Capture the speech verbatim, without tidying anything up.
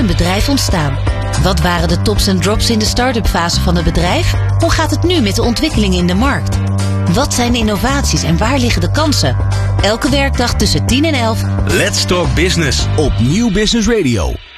een bedrijf ontstaan? Wat waren de tops en drops in de start-up fase van het bedrijf? Hoe gaat het nu met de ontwikkelingen in de markt? Wat zijn de innovaties en waar liggen de kansen? Elke werkdag tussen tien en elf. Let's Talk Business op Nieuw Business Radio.